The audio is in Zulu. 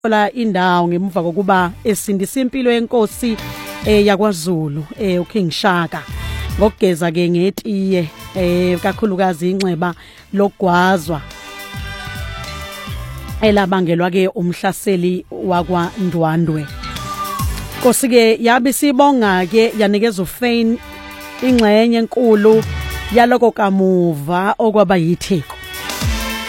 la indawo ngemuva kokuba esindisa impilo yenkosi yakwaZulu uKing Shaka ngokugeza ke ngetiye kakhulukazi inxeba lokugwazwa elabangelwa ke umhlaseli wakwaNdwandwe. Nkosi ke yabe sibonga ke yanikeza uFane ingxenye enkulu yaloko kamuva okwaba yitheko.